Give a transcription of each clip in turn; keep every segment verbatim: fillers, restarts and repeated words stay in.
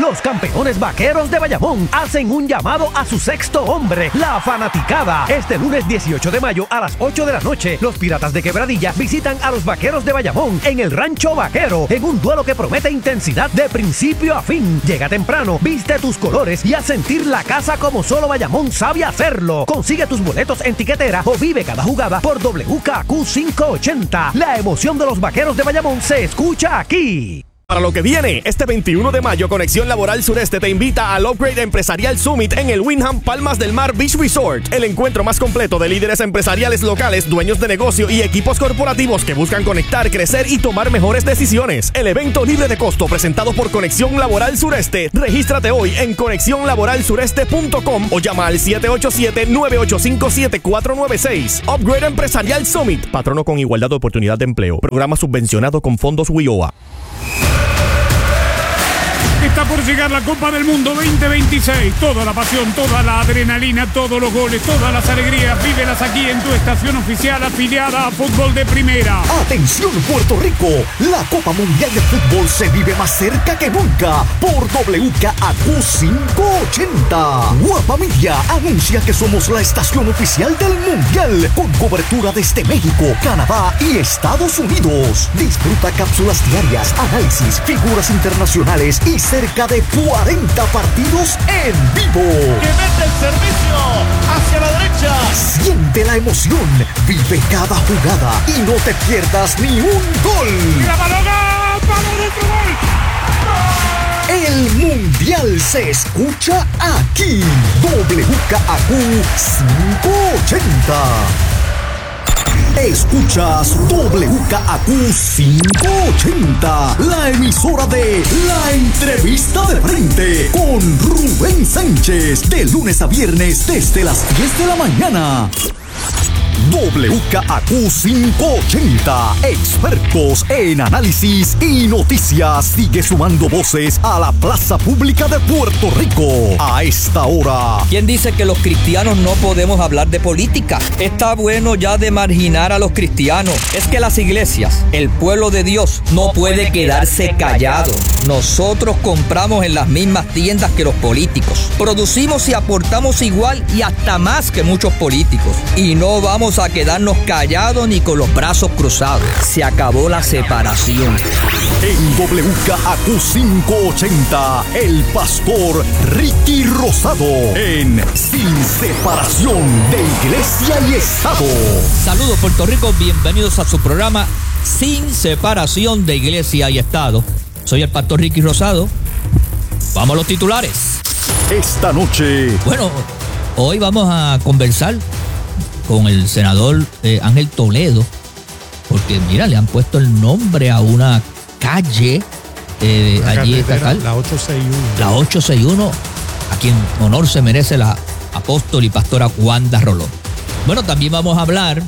Los campeones vaqueros de Bayamón hacen un llamado a su sexto hombre, la fanaticada. Este lunes dieciocho de mayo a las ocho de la noche, los Piratas de Quebradilla visitan a los vaqueros de Bayamón en el Rancho Vaquero, en un duelo que promete intensidad de principio a fin. Llega temprano, viste tus colores y haz sentir la casa como solo Bayamón sabe hacerlo. Consigue tus boletos en tiquetera o vive cada jugada por W K Q quinientos ochenta. La emoción de los vaqueros de Bayamón se escucha aquí. Para lo que viene, este veintiuno de mayo, Conexión Laboral Sureste te invita al Upgrade Empresarial Summit en el Wyndham Palmas del Mar Beach Resort, el encuentro más completo de líderes empresariales locales, dueños de negocio y equipos corporativos que buscan conectar, crecer y tomar mejores decisiones. El evento libre de costo presentado por Conexión Laboral Sureste. Regístrate hoy en conexión laboral sureste punto com o llama al siete ocho siete, nueve ocho cinco, siete cuatro nueve seis. Upgrade Empresarial Summit, patrono con igualdad de oportunidad de empleo. Programa subvencionado con fondos W I O A. Está por llegar la Copa del Mundo veinte veintiséis. Toda la pasión, toda la adrenalina, todos los goles, todas las alegrías, vívelas aquí en tu estación oficial afiliada a Fútbol de Primera. Atención Puerto Rico, la Copa Mundial de Fútbol se vive más cerca que nunca por W K Q quinientos ochenta. Guapa Media anuncia que somos la estación oficial del Mundial, con cobertura desde México, Canadá y Estados Unidos. Disfruta cápsulas diarias, análisis, figuras internacionales y cerca de cuarenta partidos en vivo. ¡Que mete el servicio hacia la derecha! Siente la emoción, vive cada jugada y no te pierdas ni un gol. ¡Mira, Baloga! ¡Vamos dentro, gol! El Mundial se escucha aquí. W K Q quinientos ochenta. Escuchas W K Q quinientos ochenta, la emisora de La Entrevista de Frente con Rubén Sánchez, de lunes a viernes desde las diez de la mañana. W K Q quinientos ochenta, expertos en análisis y noticias, sigue sumando voces a la plaza pública de Puerto Rico a esta hora. ¿Quién dice que los cristianos no podemos hablar de política? Está bueno ya de marginar a los cristianos. Es que las iglesias, el pueblo de Dios, no puede quedarse callado. Nosotros compramos en las mismas tiendas que los políticos. Producimos y aportamos igual y hasta más que muchos políticos. Y no vamos a quedarnos callados ni con los brazos cruzados. Se acabó la separación. En W K Q quinientos ochenta, el pastor Ricky Rosado en Sin Separación de Iglesia y Estado. Saludos Puerto Rico, bienvenidos a su programa Sin Separación de Iglesia y Estado. Soy el pastor Ricky Rosado. Vamos a los titulares. Esta noche. Bueno, hoy vamos a conversar con el senador eh, Ángel Toledo, porque mira, le han puesto el nombre a una calle eh, allí en Cacal, la ochocientos sesenta y uno. La ochocientos sesenta y uno, a quien honor se merece la apóstol y pastora Wanda Rolón. Bueno, también vamos a hablar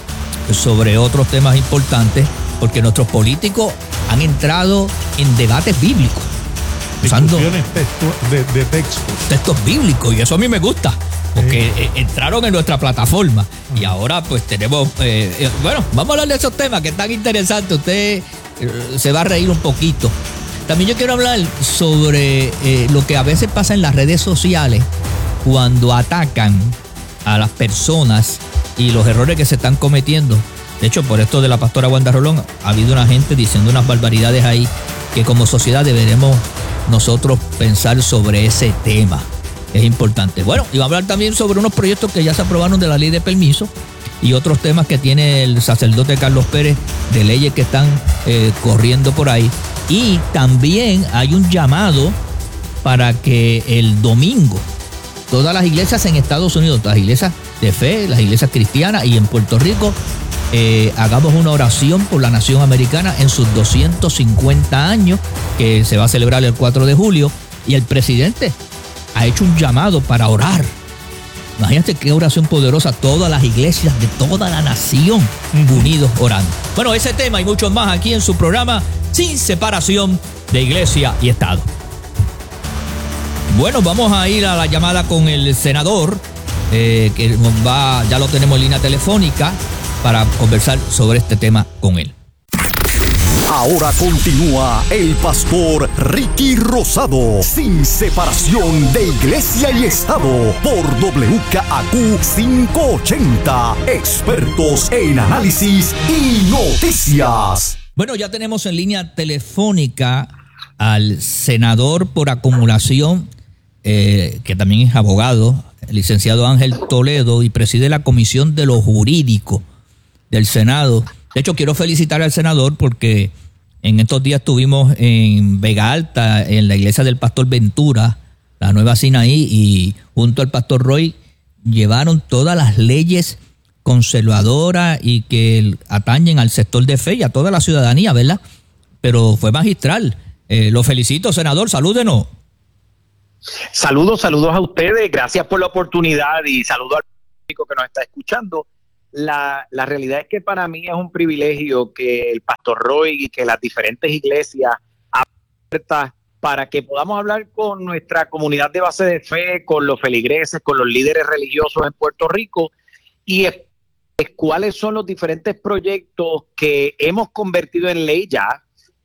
sobre otros temas importantes, porque nuestros políticos han entrado en debates bíblicos, usando textu- de, de textos. textos bíblicos, y eso a mí me gusta. Porque eh, entraron en nuestra plataforma y ahora pues tenemos, eh, eh, bueno, vamos a hablar de esos temas que están interesantes. Usted eh, se va a reír un poquito. También yo quiero hablar sobre eh, lo que a veces pasa en las redes sociales cuando atacan a las personas y los errores que se están cometiendo. De hecho, por esto de la pastora Wanda Rolón, ha habido una gente diciendo unas barbaridades ahí que como sociedad deberemos nosotros pensar sobre ese tema. Es importante. Bueno, y vamos a hablar también sobre unos proyectos que ya se aprobaron de la ley de permiso y otros temas que tiene el sacerdote Carlos Pérez de leyes que están eh, corriendo por ahí. Y también hay un llamado para que el domingo todas las iglesias en Estados Unidos, las iglesias de fe, las iglesias cristianas y en Puerto Rico, eh, hagamos una oración por la nación americana en sus doscientos cincuenta años, que se va a celebrar el cuatro de julio, y el presidente ha hecho un llamado para orar. Imagínate qué oración poderosa, todas las iglesias de toda la nación unidos orando. Bueno, ese tema y muchos más aquí en su programa Sin Separación de Iglesia y Estado. Bueno, vamos a ir a la llamada con el senador, eh, que nos va, ya lo tenemos en línea telefónica para conversar sobre este tema con él. Ahora continúa el pastor Ricky Rosado, sin separación de iglesia y estado, por W K A Q quinientos ochenta, expertos en análisis y noticias. Bueno, ya tenemos en línea telefónica al senador por acumulación, eh, que también es abogado, el licenciado Ángel Toledo, y preside la Comisión de lo Jurídico del Senado. De hecho, quiero felicitar al senador porque en estos días estuvimos en Vega Alta, en la iglesia del pastor Ventura, la Nueva Sinaí, y junto al pastor Roy llevaron todas las leyes conservadoras y que atañen al sector de fe y a toda la ciudadanía, ¿verdad? Pero fue magistral. Eh, lo felicito, senador, salúdenos. Saludos, saludos a ustedes, gracias por la oportunidad y saludos al público que nos está escuchando. La, la realidad es que para mí es un privilegio que el pastor Roy y que las diferentes iglesias abiertas para que podamos hablar con nuestra comunidad de base de fe, con los feligreses, con los líderes religiosos en Puerto Rico, y es, es cuáles son los diferentes proyectos que hemos convertido en ley ya,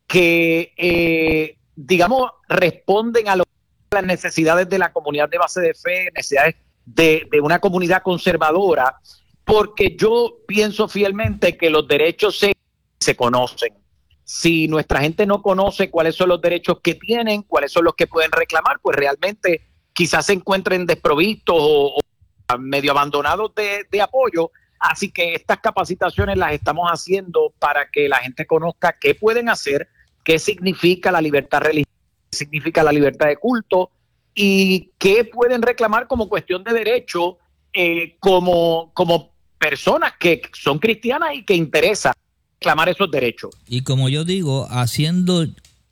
que eh, digamos responden a lo, las necesidades de la comunidad de base de fe, necesidades de, de una comunidad conservadora, porque yo pienso fielmente que los derechos se, se conocen. Si nuestra gente no conoce cuáles son los derechos que tienen, cuáles son los que pueden reclamar, pues realmente quizás se encuentren desprovistos o, o medio abandonados de, de apoyo. Así que estas capacitaciones las estamos haciendo para que la gente conozca qué pueden hacer, qué significa la libertad religiosa, qué significa la libertad de culto y qué pueden reclamar como cuestión de derecho eh, como, como personas que son cristianas y que interesa reclamar esos derechos. Y como yo digo, haciendo,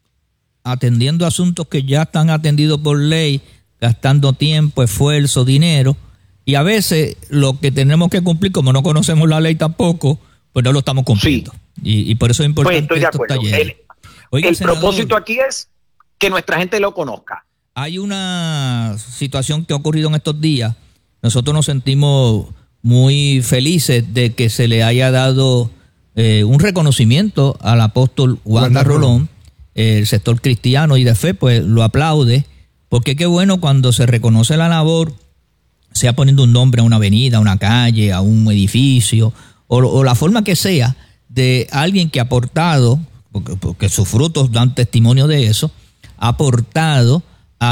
atendiendo asuntos que ya están atendidos por ley, gastando tiempo, esfuerzo, dinero, y a veces lo que tenemos que cumplir, como no conocemos la ley tampoco, pues no lo estamos cumpliendo. Sí. Y, y por eso es importante pues estoy de acuerdo. El, Oiga, el senador, propósito aquí es que nuestra gente lo conozca. Hay una situación que ha ocurrido en estos días. Nosotros nos sentimos muy felices de que se le haya dado eh, un reconocimiento al apóstol Wanda Rolón. Eh, el sector cristiano y de fe pues lo aplaude, porque qué bueno cuando se reconoce la labor, sea poniendo un nombre a una avenida, a una calle, a un edificio, o, o la forma que sea, de alguien que ha aportado, porque, porque sus frutos dan testimonio de eso, ha aportado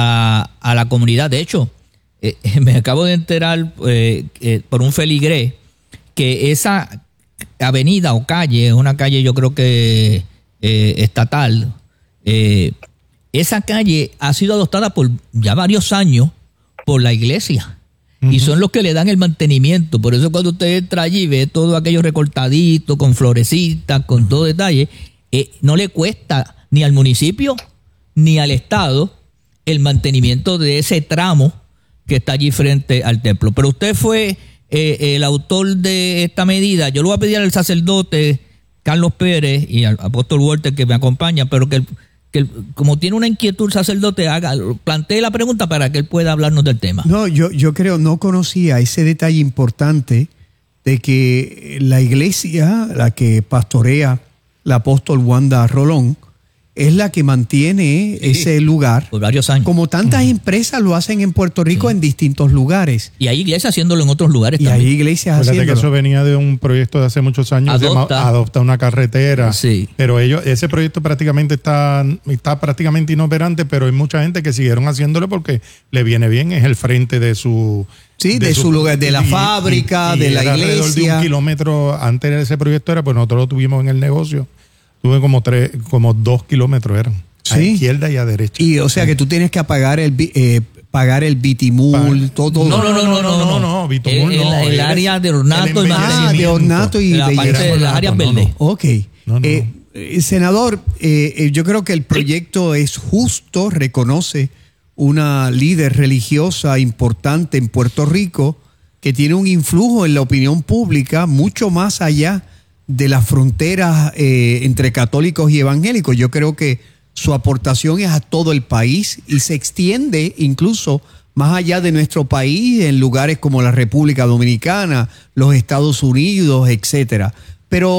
a, a la comunidad. De hecho, eh, me acabo de enterar eh, eh, por un feligrés que esa avenida o calle, una calle yo creo que eh, estatal, eh, esa calle ha sido adoptada por ya varios años por la iglesia. Uh-huh. Y son los que le dan el mantenimiento. Por eso cuando usted entra allí ve todo aquello recortadito, con florecitas, con todo detalle, eh, no le cuesta ni al municipio ni al Estado el mantenimiento de ese tramo que está allí frente al templo. Pero usted fue eh, el autor de esta medida. Yo le voy a pedir al sacerdote Carlos Pérez y al apóstol Walter que me acompaña, pero que, que como tiene una inquietud el sacerdote, haga, plantee la pregunta para que él pueda hablarnos del tema. No, yo, yo creo, no conocía ese detalle importante de que la iglesia, la que pastorea el apóstol Wanda Rolón, es la que mantiene sí, ese lugar por varios años. Como tantas uh-huh. empresas lo hacen en Puerto Rico sí. en distintos lugares. Y hay iglesias haciéndolo en otros lugares y también. Y hay iglesias Fíjate haciéndolo. que eso venía de un proyecto de hace muchos años. Adopta. Llama, adopta una carretera. Sí. Pero ellos, ese proyecto prácticamente está, está prácticamente inoperante, pero hay mucha gente que siguieron haciéndolo porque le viene bien. Es el frente de su... Sí, de, de su, su lugar, de la y, fábrica, y, y de la iglesia. Alrededor de un kilómetro antes de ese proyecto era, pues nosotros lo tuvimos en el negocio. Tuve como tres, como dos kilómetros eran. A sí. izquierda y a derecha. Y o sea que tú tienes que apagar el eh, pagar el bitimul, Pa todo. No, no, no, no, no, no, no, bitumul el, no. El, el área de ornato y Ah, de ornato y la parte de las áreas verdes. No, no. Ok. No, no, eh, no. Senador, eh, yo creo que el proyecto es justo, reconoce una líder religiosa importante en Puerto Rico que tiene un influjo en la opinión pública mucho más allá de las fronteras eh, entre católicos y evangélicos. Yo creo que su aportación es a todo el país y se extiende incluso más allá de nuestro país en lugares como la República Dominicana, los Estados Unidos, etcétera. Pero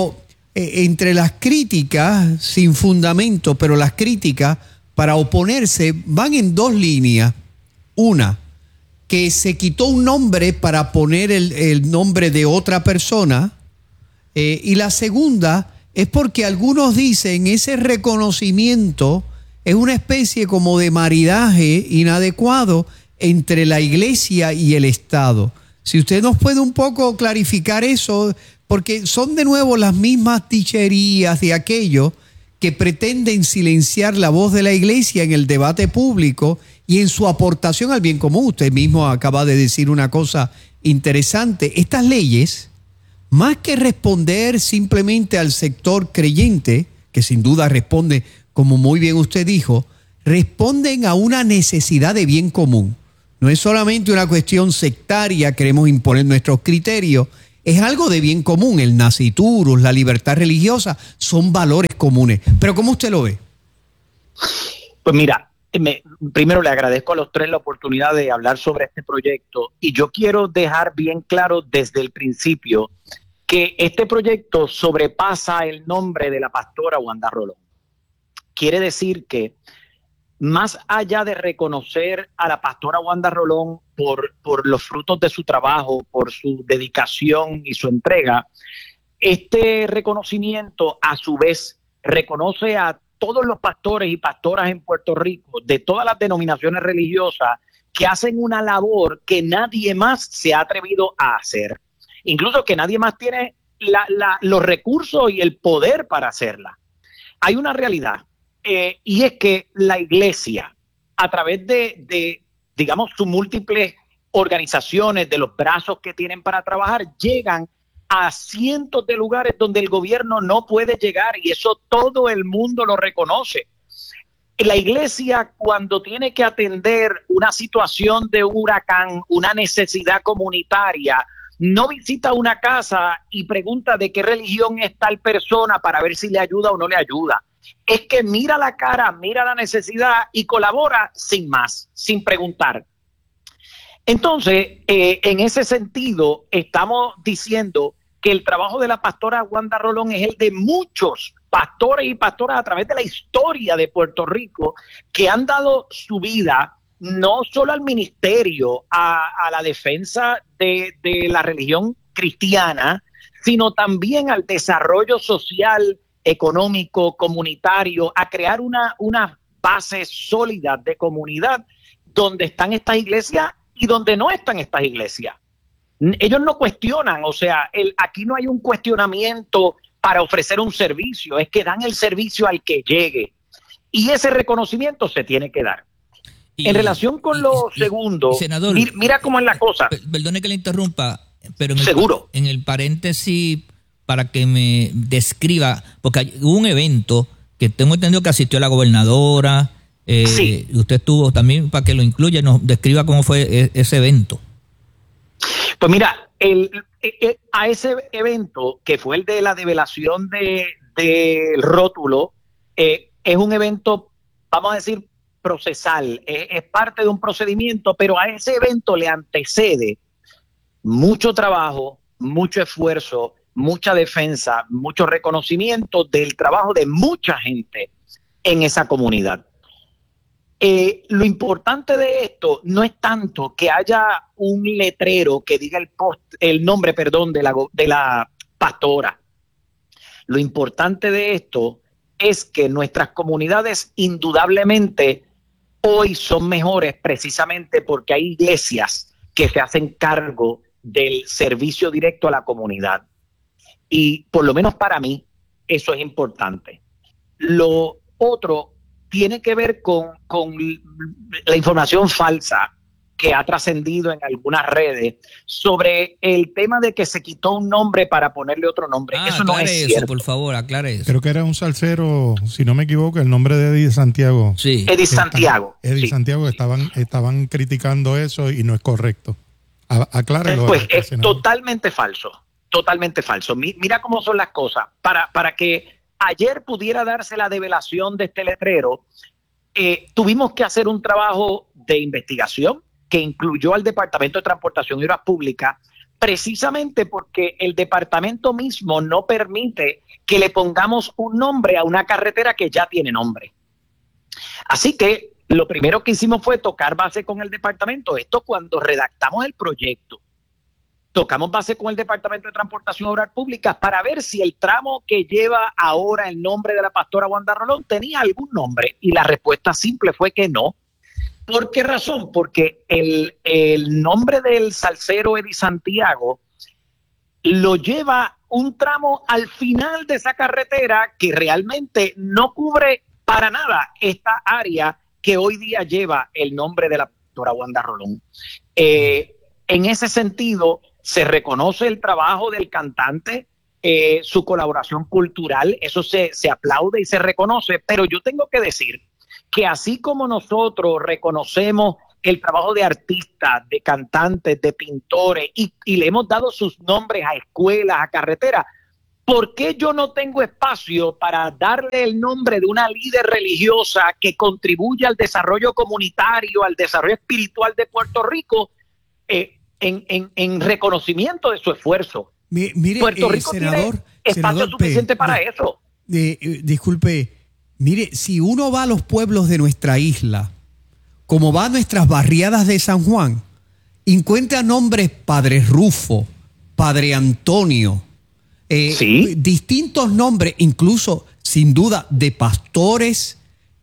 eh, entre las críticas sin fundamento, pero las críticas para oponerse van en dos líneas. Una, que se quitó un nombre para poner el, el nombre de otra persona. Eh, y la segunda es porque algunos dicen ese reconocimiento es una especie como de maridaje inadecuado entre la iglesia y el Estado. Si usted nos puede un poco clarificar eso, porque son de nuevo las mismas dicherías de aquellos que pretenden silenciar la voz de la iglesia en el debate público y en su aportación al bien común. Usted mismo acaba de decir una cosa interesante. Estas leyes, más que responder simplemente al sector creyente, que sin duda responde, como muy bien usted dijo, responden a una necesidad de bien común. No es solamente una cuestión sectaria, queremos imponer nuestros criterios, es algo de bien común. El naciturus, la libertad religiosa, son valores comunes. Pero ¿cómo usted lo ve? Pues mira, me, primero le agradezco a los tres la oportunidad de hablar sobre este proyecto y yo quiero dejar bien claro desde el principio que este proyecto sobrepasa el nombre de la pastora Wanda Rolón. Quiere decir que más allá de reconocer a la pastora Wanda Rolón por, por los frutos de su trabajo, por su dedicación y su entrega, este reconocimiento a su vez reconoce a todos los pastores y pastoras en Puerto Rico de todas las denominaciones religiosas que hacen una labor que nadie más se ha atrevido a hacer. Incluso que nadie más tiene la, la, los recursos y el poder para hacerla. Hay una realidad. Eh, y es que la iglesia, a través de, de, digamos, sus múltiples organizaciones, de los brazos que tienen para trabajar, llegan a cientos de lugares donde el gobierno no puede llegar y eso todo el mundo lo reconoce. La iglesia, cuando tiene que atender una situación de huracán, una necesidad comunitaria, no visita una casa y pregunta de qué religión es tal persona para ver si le ayuda o no le ayuda. Es que mira la cara, mira la necesidad y colabora sin más, sin preguntar. Entonces, eh, en ese sentido, estamos diciendo que el trabajo de la pastora Wanda Rolón es el de muchos pastores y pastoras a través de la historia de Puerto Rico que han dado su vida no solo al ministerio, a, a la defensa de, de la religión cristiana, sino también al desarrollo social, económico, comunitario, a crear una, una base sólida de comunidad donde están estas iglesias y donde no están estas iglesias. Ellos no cuestionan, o sea, el, aquí no hay un cuestionamiento para ofrecer un servicio, es que dan el servicio al que llegue. Y ese reconocimiento se tiene que dar. Y, en relación con y, lo y, segundo, senador, mira, mira cómo es la cosa. Perdone que le interrumpa, pero en el, seguro. En el paréntesis, para que me describa, porque hubo un evento que tengo entendido que asistió la gobernadora, eh, sí. Usted estuvo también, para que lo incluya, nos describa cómo fue ese evento. Pues mira, el, el, a ese evento, que fue el de la develación de, del rótulo, eh, es un evento, vamos a decir, procesal, eh, es parte de un procedimiento, pero a ese evento le antecede mucho trabajo, mucho esfuerzo, mucha defensa, mucho reconocimiento del trabajo de mucha gente en esa comunidad. Eh, lo importante de esto no es tanto que haya un letrero que diga el, post, el nombre, perdón, de la, de la pastora. Lo importante de esto es que nuestras comunidades indudablemente hoy son mejores precisamente porque hay iglesias que se hacen cargo del servicio directo a la comunidad. Y por lo menos para mí, eso es importante. Lo otro tiene que ver con, con la información falsa que ha trascendido en algunas redes sobre el tema de que se quitó un nombre para ponerle otro nombre. Ah, eso no es eso, cierto. Por favor, aclare eso. Creo que era un salsero, si no me equivoco, el nombre de Eddie Santiago. Sí. Eddie Santiago. Eddie sí. Santiago estaban, estaban criticando eso y no es correcto. Aclárelo. Pues es totalmente falso. Totalmente falso. Mira cómo son las cosas. Para, para que ayer pudiera darse la develación de este letrero, eh, tuvimos que hacer un trabajo de investigación que incluyó al Departamento de Transportación y Obras Públicas precisamente porque el departamento mismo no permite que le pongamos un nombre a una carretera que ya tiene nombre. Así que lo primero que hicimos fue tocar base con el departamento. Esto cuando redactamos el proyecto. Tocamos base con el Departamento de Transportación y Obras Públicas para ver si el tramo que lleva ahora el nombre de la pastora Wanda Rolón tenía algún nombre. Y la respuesta simple fue que no. ¿Por qué razón? Porque el, el nombre del salsero Eddie Santiago lo lleva un tramo al final de esa carretera que realmente no cubre para nada esta área que hoy día lleva el nombre de la pastora Wanda Rolón. Eh, en ese sentido, se reconoce el trabajo del cantante, eh, su colaboración cultural, eso se, se aplaude y se reconoce, pero yo tengo que decir que así como nosotros reconocemos el trabajo de artistas, de cantantes, de pintores, y, y le hemos dado sus nombres a escuelas, a carreteras, ¿por qué yo no tengo espacio para darle el nombre de una líder religiosa que contribuye al desarrollo comunitario, al desarrollo espiritual de Puerto Rico, eh, En, en, en reconocimiento de su esfuerzo? Mi, mire, Puerto eh, Rico senador, tiene espacio senador suficiente P, para de, eso. De, eh, disculpe, mire, si uno va a los pueblos de nuestra isla, como va a nuestras barriadas de San Juan, encuentra nombres Padre Rufo, Padre Antonio, eh, ¿sí? distintos nombres, incluso, sin duda, de pastores.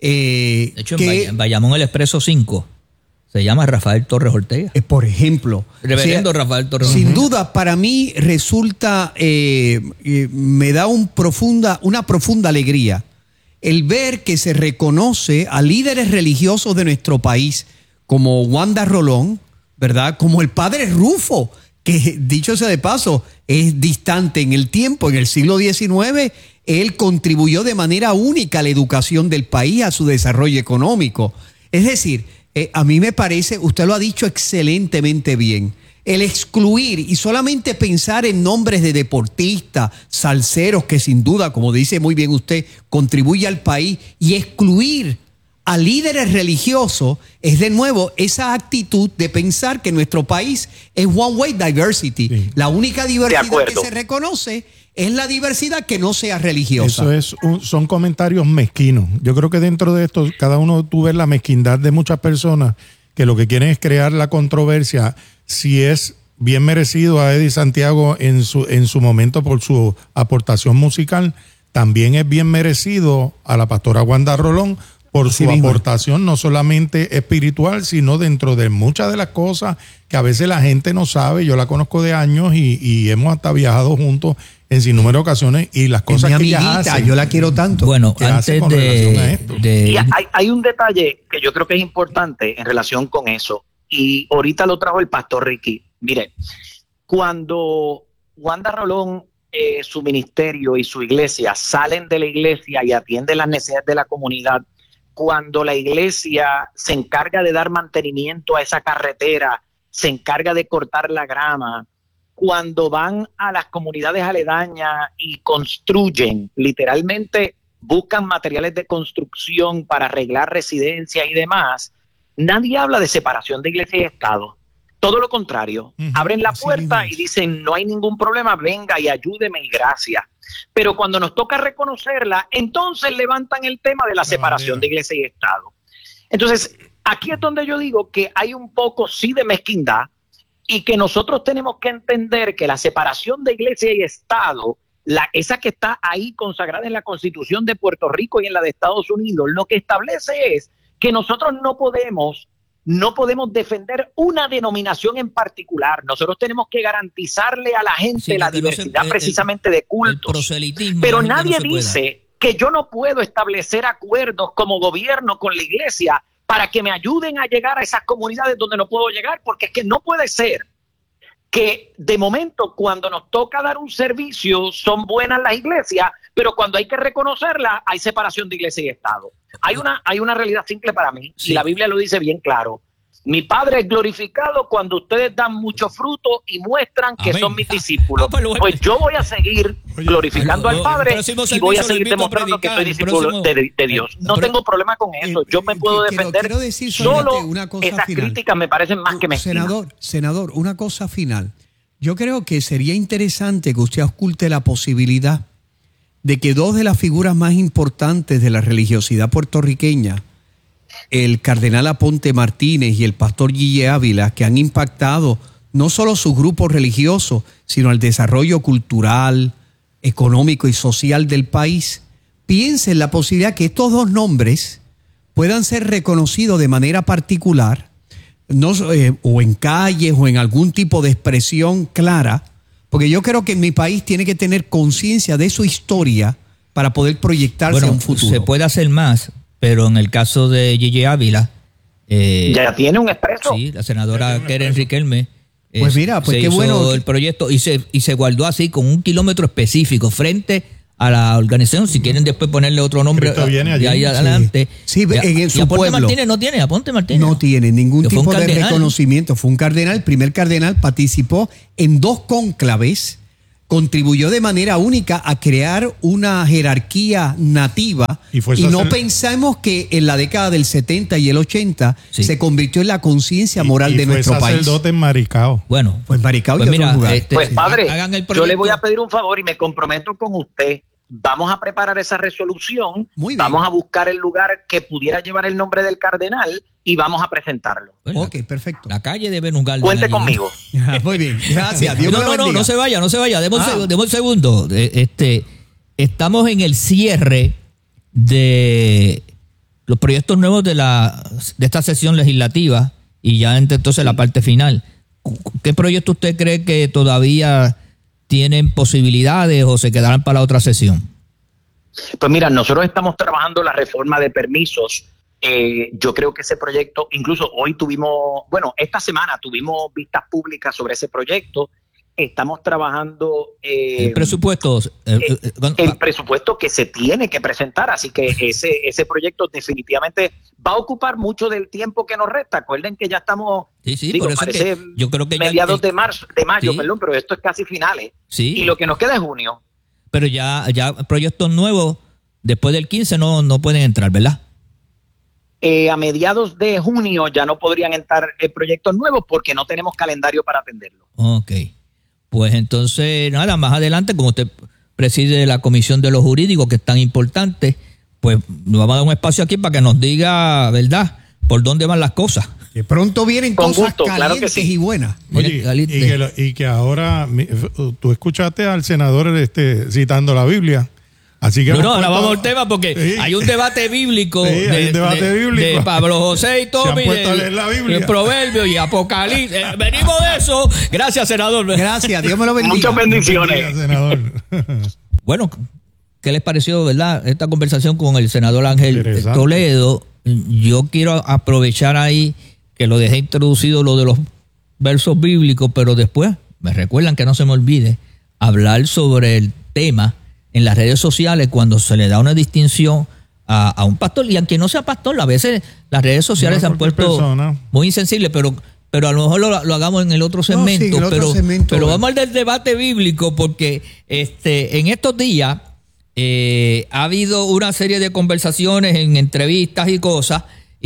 Eh, de hecho, que, en Bayamón el Expreso cinco se llama Rafael Torres Ortega. Eh, por ejemplo. Reverendo o sea, Rafael Torres Sin Ortega. duda, para mí resulta, eh, eh, me da un profunda, una profunda alegría el ver que se reconoce a líderes religiosos de nuestro país como Wanda Rolón, ¿verdad? Como el padre Rufo, que dicho sea de paso, es distante en el tiempo. En el siglo diecinueve, él contribuyó de manera única a la educación del país, a su desarrollo económico. Es decir, Eh, a mí me parece, usted lo ha dicho excelentemente bien, el excluir y solamente pensar en nombres de deportistas, salseros, que sin duda, como dice muy bien usted, contribuye al país, y excluir a líderes religiosos es de nuevo esa actitud de pensar que nuestro país es one way diversity. Sí. La única diversidad que se reconoce es la diversidad que no sea religiosa. Eso es un, son comentarios mezquinos. Yo creo que dentro de esto, cada uno tú ves la mezquindad de muchas personas que lo que quieren es crear la controversia si es bien merecido a Eddie Santiago en su, en su momento por su aportación musical. También es bien merecido a la pastora Wanda Rolón por su sí, aportación no solamente espiritual, sino dentro de muchas de las cosas que a veces la gente no sabe. Yo la conozco de años y, y hemos hasta viajado juntos en sinnúmero de ocasiones, y las cosas es mi que amiguita, ella hace. Yo la quiero tanto. Bueno, antes de, de... Y hay, hay un detalle que yo creo que es importante en relación con eso, y ahorita lo trajo el pastor Ricky. Mire, cuando Wanda Rolón, eh, su ministerio y su iglesia salen de la iglesia y atienden las necesidades de la comunidad, cuando la iglesia se encarga de dar mantenimiento a esa carretera, se encarga de cortar la grama, cuando van a las comunidades aledañas y construyen, literalmente buscan materiales de construcción para arreglar residencias y demás, nadie habla de separación de iglesia y Estado. Todo lo contrario, uh-huh. abren la puerta y dicen, no hay ningún problema, venga y ayúdeme y gracias. Pero cuando nos toca reconocerla, entonces levantan el tema de la separación de iglesia y Estado. Entonces, aquí es donde yo digo que hay un poco sí de mezquindad, y que nosotros tenemos que entender que la separación de iglesia y Estado, la, esa que está ahí consagrada en la Constitución de Puerto Rico y en la de Estados Unidos, lo que establece es que nosotros no podemos, no podemos defender una denominación en particular. Nosotros tenemos que garantizarle a la gente sí, la diversidad se, precisamente el, de cultos. Pero nadie no dice que yo no puedo establecer acuerdos como gobierno con la iglesia para que me ayuden a llegar a esas comunidades donde no puedo llegar, porque es que no puede ser que de momento cuando nos toca dar un servicio son buenas las iglesias, pero cuando hay que reconocerlas hay separación de iglesia y Estado. Hay una, hay una realidad simple para mí, sí. y la Biblia lo dice bien claro. Mi Padre es glorificado cuando ustedes dan mucho fruto y muestran que Amén. Son mis discípulos. Ah, pues, pues yo voy a seguir glorificando Oye, al Padre y voy a seguir demostrando que soy discípulo de, de Dios. No pero, tengo problema con eso. Yo me puedo quiero, defender. Quiero decir solo una cosa esas final. Críticas me parecen más que mezquinas. Senador, senador, una cosa final. Yo creo que sería interesante que usted oculte la posibilidad de que dos de las figuras más importantes de la religiosidad puertorriqueña, el cardenal Aponte Martínez y el pastor Guille Ávila, que han impactado no solo sus grupos religiosos, sino el desarrollo cultural, económico y social del país, piensen la posibilidad que estos dos nombres puedan ser reconocidos de manera particular, no, eh, o en calles o en algún tipo de expresión clara, porque yo creo que en mi país tiene que tener conciencia de su historia para poder proyectarse bueno, a un futuro. Se puede hacer más, pero en el caso de Guille Ávila... Eh, ya tiene un expreso. Sí, la senadora Keren Riquelme. Pues mira, pues se qué hizo bueno. el proyecto y se, y se guardó así con un kilómetro específico frente a la organización. Si quieren después ponerle otro nombre viene allí. de ahí adelante. Sí, y, en, en y su Aponte pueblo. Martínez no tiene, Aponte Martínez. No tiene ningún Que fue tipo un de cardenal. reconocimiento. Fue un cardenal, el primer cardenal, participó en dos cónclaves, contribuyó de manera única a crear una jerarquía nativa Y y, fue no sacerdot- pensamos que en la década del setenta y el ochenta Sí. se convirtió en la conciencia moral y, y de fue nuestro país. sacerdote en Maricao. Bueno, Pues Maricao y pues otros mira, lugares. este, Pues padre, hagan el yo proyecto. le voy a pedir un favor y me comprometo con usted. Vamos a preparar esa resolución, Muy bien. vamos a buscar el lugar que pudiera llevar el nombre del cardenal y vamos a presentarlo. Bueno, Ok, perfecto. la calle de Venus Garden Cuente allí. conmigo. Muy bien, gracias. Dios no, me lo no, no, bendiga. no se vaya, no se vaya. Demos, Ah. un, seg- demos un segundo. Eh, Este, estamos en el cierre de los proyectos nuevos de la de esta sesión legislativa y ya entre entonces la parte final. ¿Qué proyecto usted cree que todavía tienen posibilidades o se quedarán para la otra sesión? Pues mira, nosotros estamos trabajando la reforma de permisos. Eh, yo creo que ese proyecto, incluso hoy tuvimos, bueno, esta semana tuvimos vistas públicas sobre ese proyecto. Estamos trabajando eh, El presupuesto. eh, eh, eh, cuando- el presupuesto que se tiene que presentar, así que ese ese proyecto definitivamente va a ocupar mucho del tiempo que nos resta. Acuerden que ya estamos, Sí, sí, digo, por eso es parece que yo creo que ya mediados el- de marzo, de mayo, Sí. perdón, pero esto es casi finales. Sí. Y lo que nos queda es junio. Pero ya, ya proyectos nuevos después del quince no, no pueden entrar, ¿verdad? Eh, a mediados de junio ya no podrían entrar eh, proyectos nuevos porque no tenemos calendario para atenderlo. Ok. Pues entonces, nada, más adelante, como usted preside la comisión de los jurídicos, que es tan importante, pues nos vamos a dar un espacio aquí para que nos diga, ¿verdad?, por dónde van las cosas. Que pronto vienen Con cosas gusto, claro que calientes sí. y buenas. Mire, Oye, Galite. y, que, lo- y que ahora mi- tú escuchaste al senador este, citando la Biblia. Así que No, no, hemos ahora puesto- vamos al tema porque Sí. hay un debate bíblico, Sí, hay un debate bíblico. de Pablo José y Se Tommy, han puesto a de, leer la Biblia. de Proverbios y Apocalipsis. Eh, venimos de eso. Gracias, senador. Gracias, Dios me lo bendiga. Muchas bendiciones. Bendiga, senador. Bueno, ¿qué les pareció, verdad, esta conversación con el senador Ángel Interesante. Toledo? Yo quiero aprovechar ahí que lo dejé introducido lo de los versos bíblicos, pero después me recuerdan que no se me olvide hablar sobre el tema en las redes sociales cuando se le da una distinción a, a un pastor, y aunque no sea pastor, a veces las redes sociales No, se han cualquier puesto persona. muy insensibles, pero pero a lo mejor lo, lo hagamos en el otro sí, segmento, en el otro pero, segmento. pero vamos al del debate bíblico porque este en estos días eh, ha habido una serie de conversaciones en entrevistas y cosas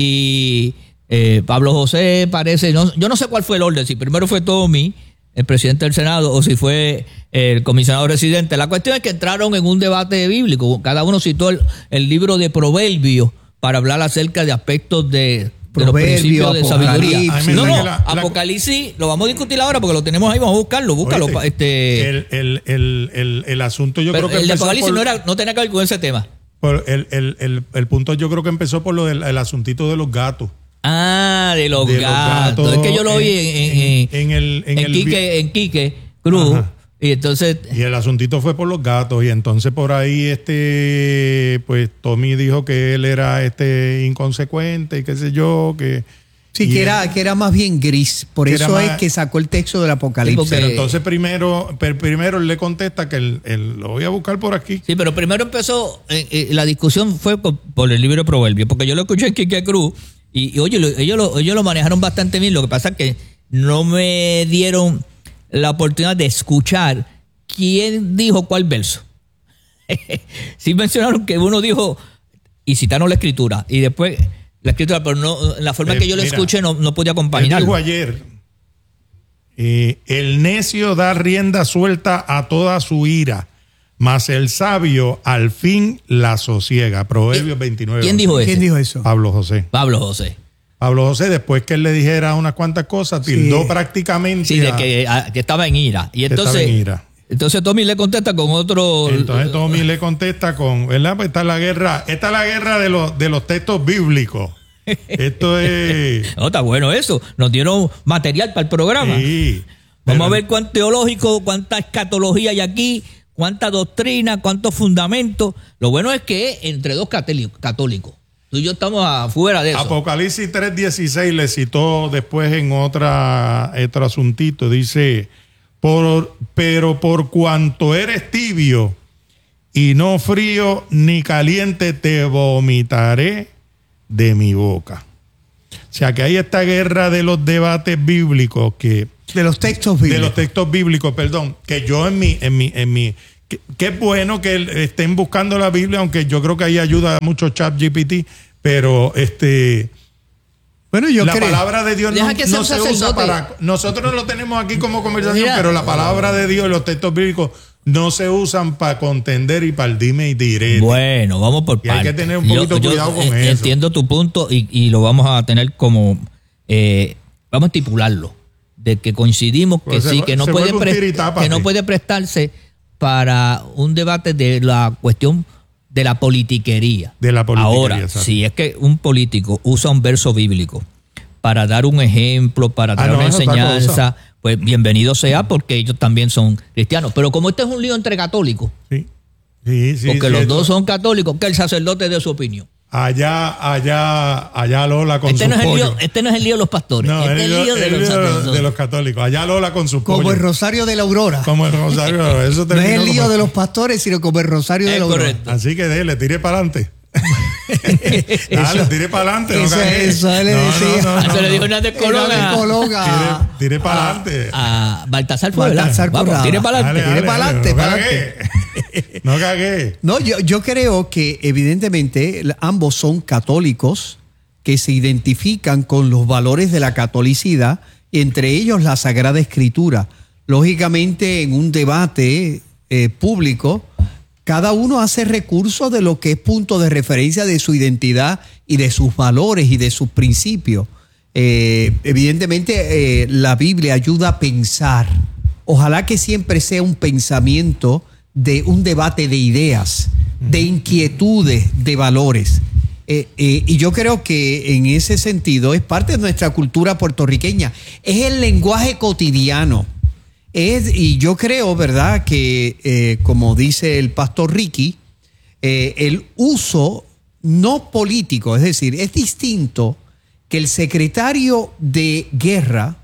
y eh, Pablo José parece, no, yo no sé cuál fue el orden, si primero fue Tommy, el presidente del Senado, o si fue el comisionado residente. La cuestión es que entraron en un debate bíblico. Cada uno citó el, el libro de Proverbios para hablar acerca de aspectos de, de los Proverbios, principios de sabiduría. Apocalipsis. No, no, La- la- Apocalipsis lo vamos a discutir ahora porque lo tenemos ahí, vamos a buscarlo, búscalo. Oye, pa- este, el, el, el, el, el asunto yo pero creo que el de empezó Apocalipsis por- no, era, no tenía que ver con ese tema. por el, el, el, el punto yo creo que empezó por lo del el asuntito de los gatos. Ah, de los, De los gatos. gatos Es que yo lo vi en, en, en, en el- en en el Quique, en Quique Cruz. Ajá. Y entonces, Y el asuntito fue por los gatos. Y entonces por ahí, este, pues Tommy dijo que él era este inconsecuente y qué sé yo, que. Sí, y que él- era, que era más bien gris. Por Que eso era es más- que sacó el texto del Apocalipsis. Sí, Pero porque- entonces primero, per- primero él le contesta que él, él- lo voy a buscar por aquí. sí, pero primero empezó, eh, eh, la discusión fue con- por el libro de Proverbios, porque yo lo escuché en Quique Cruz y, y oye, lo- ellos, lo, ellos lo manejaron bastante bien. Lo que pasa es que no me dieron la oportunidad de escuchar quién dijo cuál verso. Sí mencionaron que uno dijo, y citaron la escritura, y después la escritura, pero no, la forma en Eh, que yo lo mira, escuché no, no podía Él compaginarlo. dijo ayer, Eh, el necio da rienda suelta a toda su ira, mas el sabio al fin la sosiega. Proverbios veintinueve. ¿Quién dijo eso? ¿Quién dijo eso? Pablo José. Pablo José. Pablo José, después que él le dijera unas cuantas cosas, tildó sí. prácticamente. Sí, de que, a, que estaba en ira. Y entonces, estaba en ira. Entonces Tommy le contesta con otro. Entonces Tommy le contesta con, ¿verdad? Pues esta es la guerra, esta es la guerra de los, de los textos bíblicos. Esto es. No, está bueno eso. Nos dieron material para el programa. Sí. Vamos pero... a ver cuánto teológico, cuánta escatología hay aquí, cuánta doctrina, cuántos fundamentos. Lo bueno es que entre dos católicos. Tú y yo estamos afuera de eso. Apocalipsis tres dieciséis le citó después en otra, otro asuntito. Dice, por, pero por cuanto eres tibio y no frío ni caliente, te vomitaré de mi boca. O sea que hay esta guerra de los debates bíblicos que... De los textos bíblicos. De los textos bíblicos, perdón. Que yo en mi... En mi, en mi que, que es bueno que estén buscando la Biblia, aunque yo creo que ahí ayuda mucho ChatGPT, pero este... Bueno, yo la creo. palabra de Dios Deja no, que no sea se usa sacerdote. para... Nosotros lo tenemos aquí como conversación, Mira. pero la palabra de Dios y los textos bíblicos no se usan para contender y para el dime y direte. Bueno, vamos por Y hay partes. que tener un poquito Yo- yo, cuidado con eh, eso. Entiendo tu punto y, y lo vamos a tener como... eh, vamos a estipularlo. De que coincidimos que Pues se sí, vu- que no, se puede vuelve un pre- tiritapa, que no sí. puede prestarse para un debate de la cuestión de la politiquería. De la politiquería, Ahora, exacto. si es que un político usa un verso bíblico para dar un ejemplo, para dar Ah, no, una es otra enseñanza, cosa. pues bienvenido sea, porque ellos también son cristianos. Pero como este es un lío entre católicos, Sí, sí, sí. porque sí, los esto- dos son católicos, que el sacerdote dé su opinión. Allá, allá, allá Lola con Este sus no, es el lío, pollos. este no es el lío de los pastores, No, este es el lío de el los lío de los, sacerdotes. de los católicos. Allá Lola con sus Como pollos. el Rosario de la Aurora. Como el Rosario. Eso No es terminó el lío como- de los pastores, sino como el Rosario de Es la Aurora. correcto. Así que dele, tire para adelante. Dale, tire para adelante. No Eso- cagué. eso él le No, no, decía. no, no, Eso le no. dijo Hernández Colón Hernández a- Colón a- Tire, tire para adelante. a Baltasar fue, Baltasar ¿verdad? Vamos, Corrada. tire para adelante. dale, para adelante, No para cagué. No cagué. No, yo, yo creo que evidentemente ambos son católicos que se identifican con los valores de la catolicidad, y entre ellos la Sagrada Escritura. Lógicamente, en un debate eh, público, cada uno hace recurso de lo que es punto de referencia de su identidad y de sus valores y de sus principios. Eh, evidentemente, eh, la Biblia ayuda a pensar. Ojalá que siempre sea un pensamiento de un debate de ideas, de inquietudes, de valores. Eh, eh, y yo creo que en ese sentido es parte de nuestra cultura puertorriqueña. Es el lenguaje cotidiano. Es, y yo creo, ¿verdad?, que eh, como dice el pastor Ricky, eh, el uso no político, es decir, es distinto que el secretario de guerra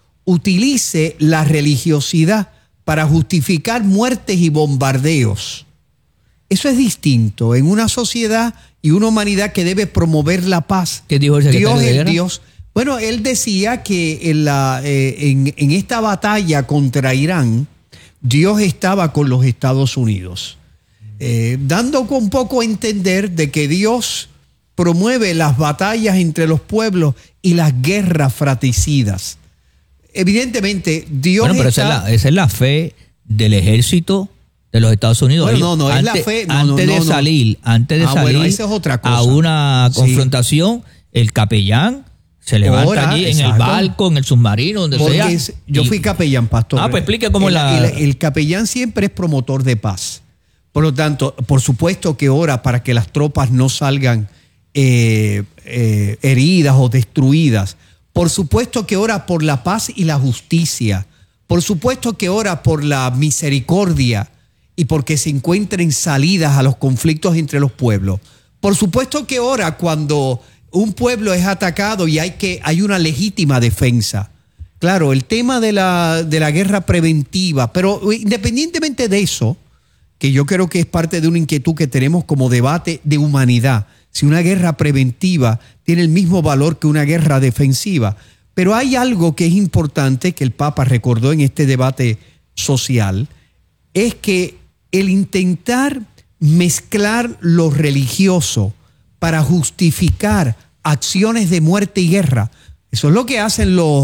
utilice la religiosidad para justificar muertes y bombardeos. Eso es distinto en una sociedad y una humanidad que debe promover la paz. ¿Qué dijo el secretario Dios de es guerra? Dios. Bueno, él decía que en, la, eh, en, en esta batalla contra Irán, Dios estaba con los Estados Unidos, eh, dando un poco a entender de que Dios promueve las batallas entre los pueblos y las guerras fratricidas. Evidentemente, Dios Bueno, pero esa es, está... la, esa es la fe del ejército de los Estados Unidos. Bueno, Ellos, no, no, es la antes, fe- no, antes no, de no, no. salir, antes de Ah, salir bueno, esa es otra cosa. a una Sí. confrontación, el capellán se levanta Ora, allí en el exacto. barco, en el submarino, donde Porque sea. es- yo y- fui capellán, pastor. Ah, pues explique cómo el, la- el- el capellán siempre es promotor de paz. Por lo tanto, por supuesto que ora para que las tropas no salgan eh, eh, heridas o destruidas. Por supuesto que ora por la paz y la justicia. Por supuesto que ora por la misericordia y porque se encuentren salidas a los conflictos entre los pueblos. Por supuesto que ora cuando un pueblo es atacado y hay, que, hay una legítima defensa. Claro, el tema de la, de la guerra preventiva, pero independientemente de eso, que yo creo que es parte de una inquietud que tenemos como debate de humanidad, si una guerra preventiva tiene el mismo valor que una guerra defensiva. Pero hay algo que es importante que el Papa recordó en este debate social, es que el intentar mezclar lo religioso para justificar acciones de muerte y guerra, eso es lo que hacen los,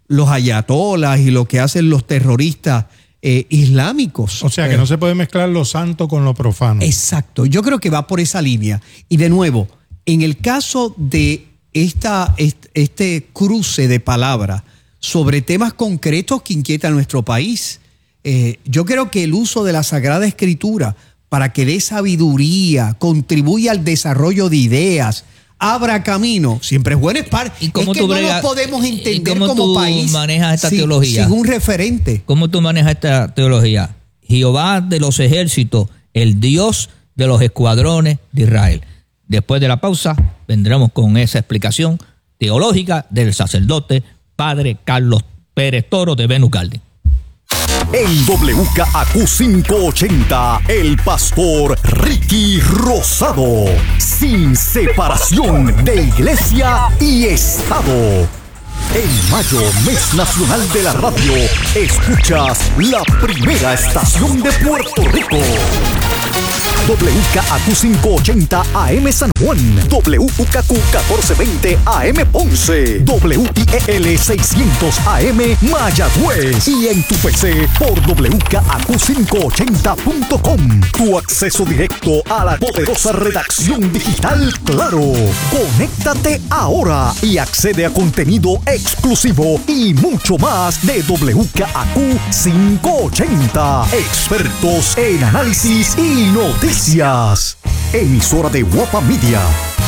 los ayatolas y lo que hacen los terroristas eh, islámicos. O sea que eh, no se puede mezclar lo santo con lo profano. Exacto, yo creo que va por esa línea. Y de nuevo, en el caso de esta, este cruce de palabras sobre temas concretos que inquietan a nuestro país, eh, yo creo que el uso de la Sagrada Escritura para que dé sabiduría, contribuya al desarrollo de ideas, abra camino, siempre es bueno. Es, par, ¿Y cómo es que tú no bregas, nos podemos entender cómo como tú país manejas esta sin, teología? sin un referente. ¿Cómo tú manejas esta teología? Jehová de los ejércitos, el Dios de los escuadrones de Israel. Después de la pausa, vendremos con esa explicación teológica del sacerdote Padre Carlos Pérez Toro de Venus Garden. En W K A Q quinientos ochenta, el pastor Ricky Rosado. Sin separación de iglesia y Estado. En mayo, mes nacional de la radio, escuchas la primera estación de Puerto Rico. W K A Q quinientos ochenta A M San Juan, W U K Q catorce veinte A M Ponce, W I E L seiscientos A M Mayagüez y en tu P C por W K A Q quinientos ochenta punto com. Tu acceso directo a la poderosa redacción digital Claro. Conéctate ahora y accede a contenido exclusivo y mucho más de W K A Q quinientos ochenta. Expertos en análisis y noticias. Emisora de Guapa Media.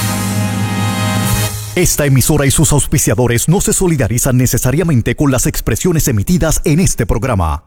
Esta emisora y sus auspiciadores no se solidarizan necesariamente con las expresiones emitidas en este programa.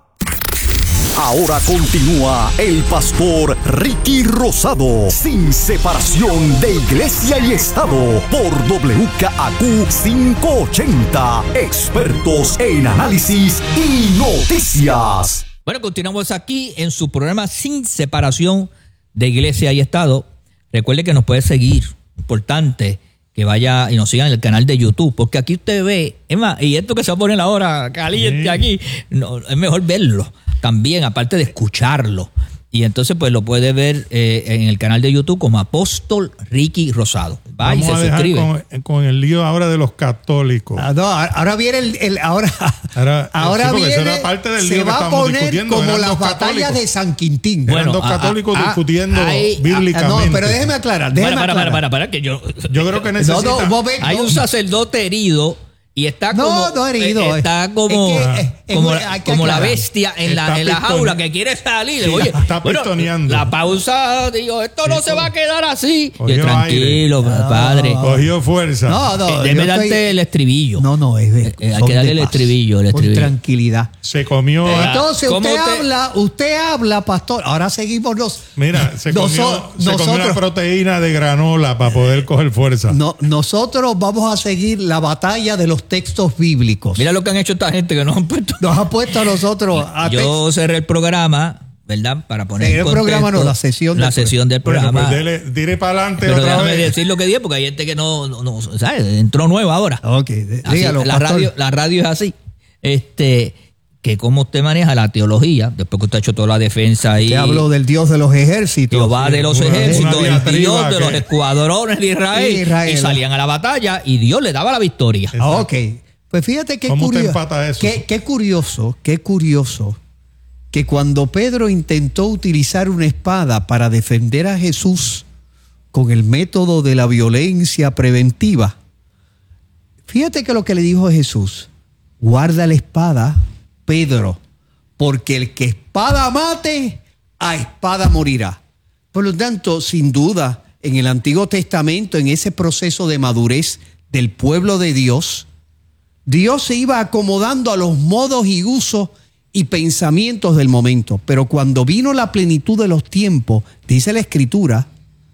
Ahora continúa el pastor Ricky Rosado, sin separación de iglesia y Estado, por W K A Q quinientos ochenta, expertos en análisis y noticias. Bueno, continuamos aquí en su programa Sin Separación de Iglesia y Estado. Recuerde que nos puede seguir, importante que vaya y nos sigan en el canal de YouTube, porque aquí usted ve, es más, y esto que se va a poner ahora caliente sí. aquí, no, es mejor verlo también, aparte de escucharlo. Y entonces pues lo puede ver eh, en el canal de YouTube como Apóstol Ricky Rosado. Va Vamos y se a dejar suscribe. Con, con el lío ahora de los católicos. Ah, no, ahora viene el, el ahora ahora, ahora sí, viene eso era parte del se lío va que a poner discutiendo. como Eran las dos batallas católicos. de San Quintín. Eran Bueno, dos ah, católicos ah, discutiendo hay- bíblicamente. No, pero déjeme aclarar, déjeme Para, para, para, aclarar. para, para, que yo... Yo creo que necesita. No, no, un momento. Hay un sacerdote herido y está No, como... no herido, eh, Está es- como... es que, eh, como, es- hay que como la aclarar. bestia en la, Está en la pistone- jaula que quiere salir. Sí, Oye, está bueno, pistoneando. la pausa, digo, esto no se va a quedar así. Cogió Yo, tranquilo, aire. padre. Cogió fuerza. No, no, Eh, yo Debe estoy- darte el estribillo. No, no, es de, Eh, eh, hay son que darle de el paz, estribillo, el con estribillo. tranquilidad. Se comió. Entonces ¿Cómo usted te- habla, usted habla, pastor. Ahora seguimos los. Mira, se comió, Noso- se comió nosotros- una proteína de granola para poder coger fuerza. No, nosotros vamos a seguir la batalla de los textos bíblicos. Mira lo que han hecho esta gente que nos han puesto. Nos ha puesto a nosotros a Yo cerré el programa, ¿verdad? Para poner Cerré en el programa, contexto no, la sesión la del pro- sesión del Bueno, programa. pues dele, dire para adelante Pero otra déjame vez. decir lo que dije, porque hay gente que no, no, no, ¿sabes? Entró nueva ahora. Ok, de- Así, dígalo, la pastor. radio, la radio es así. Este, que cómo usted maneja la teología, después que usted ha hecho toda la defensa ahí. Te hablo del Dios de los ejércitos. Jehová de los una- una ejércitos, el diatriba Dios de que- los escuadrones de Israel, Israel. y salían a la batalla y Dios le daba la victoria. Ah, ok. Pues fíjate qué ¿Cómo usted curioso. empata eso? Qué, qué curioso, qué curioso que cuando Pedro intentó utilizar una espada para defender a Jesús con el método de la violencia preventiva, fíjate que lo que le dijo a Jesús: guarda la espada, Pedro, porque el que espada mate, a espada morirá. Por lo tanto, sin duda, en el Antiguo Testamento, en ese proceso de madurez del pueblo de Dios, Dios se iba acomodando a los modos y usos y pensamientos del momento. Pero cuando vino la plenitud de los tiempos, dice la Escritura,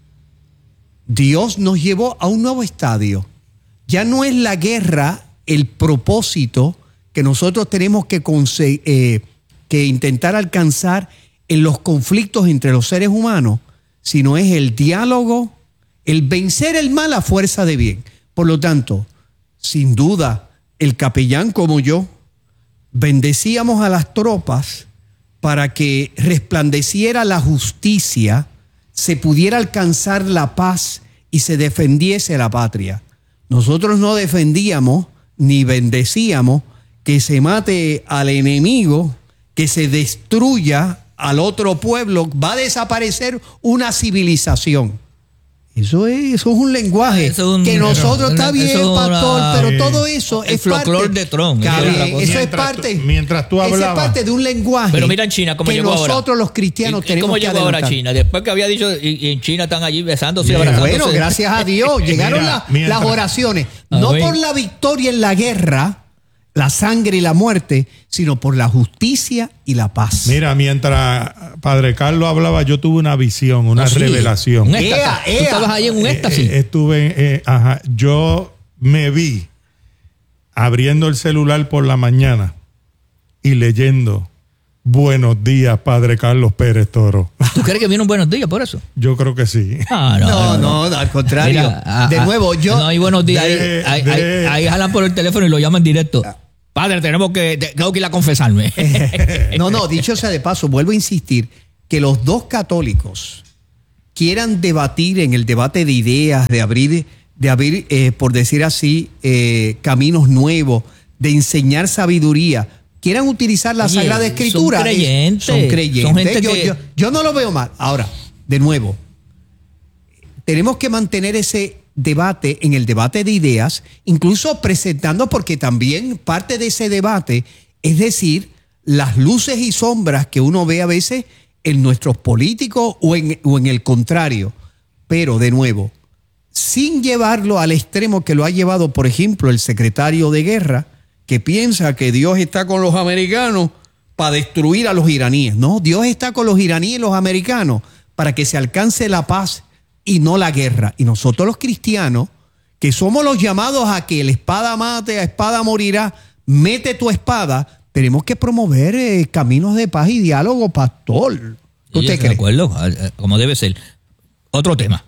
Dios nos llevó a un nuevo estadio. Ya no es la guerra el propósito que nosotros tenemos que, conse- eh, que intentar alcanzar en los conflictos entre los seres humanos, sino es el diálogo, el vencer el mal a fuerza de bien. Por lo tanto, sin duda, el capellán como yo bendecíamos a las tropas para que resplandeciera la justicia, se pudiera alcanzar la paz y se defendiese la patria. Nosotros no defendíamos ni bendecíamos que se mate al enemigo, que se destruya al otro pueblo, va a desaparecer una civilización. Eso es, eso es un lenguaje es un, que nosotros, está bien, pastor, una, pero todo eso el es folclore parte de Trump. Eso, eso es parte, tú, mientras tú hablabas, eso es parte de un lenguaje. Pero mira en China cómo que llegó nosotros ahora. los cristianos ¿Y, tenemos ¿Cómo que llegó ahora a China? Después que había dicho, y, y en China están allí besándose y abrazándose. Bueno, gracias a Dios, llegaron mira, la, mientras, las oraciones, no por la victoria en la guerra, la sangre y la muerte, sino por la justicia y la paz. Mira, mientras Padre Carlos hablaba, yo tuve una visión, una no, sí, revelación. Un ea, ea. ¿Tú estabas ahí en un éxtasis? Eh, estuve, eh, ajá, yo me vi abriendo el celular por la mañana y leyendo Buenos días, Padre Carlos Pérez Toro. ¿Tú crees que viene un buenos días por eso? Yo creo que sí. Ah, no, no, no, no, al contrario. Mira, a, de nuevo, yo... No hay buenos días. De, ahí, de, ahí, ahí, ahí jalan por el teléfono y lo llaman directo. Padre, tenemos que, tengo que ir a confesarme. No, no, dicho sea de paso, vuelvo a insistir que los dos católicos quieran debatir en el debate de ideas, de abrir, de abrir eh, por decir así, eh, caminos nuevos, de enseñar sabiduría, quieran utilizar la Oye, Sagrada Escritura. Son creyentes. Son creyentes. Son gente yo, que... yo, yo no lo veo mal. Ahora, de nuevo, tenemos que mantener ese debate en el debate de ideas, incluso presentando, porque también parte de ese debate es decir, las luces y sombras que uno ve a veces en nuestros políticos o en, o en el contrario. Pero, de nuevo, sin llevarlo al extremo que lo ha llevado, por ejemplo, el secretario de guerra, que piensa que Dios está con los americanos para destruir a los iraníes. No, Dios está con los iraníes y los americanos para que se alcance la paz y no la guerra. Y nosotros los cristianos, que somos los llamados a que la espada mate, a espada morirá, mete tu espada, tenemos que promover eh, caminos de paz y diálogo, pastor. ¿Usted cree? De acuerdo, como debe ser. Otro tema.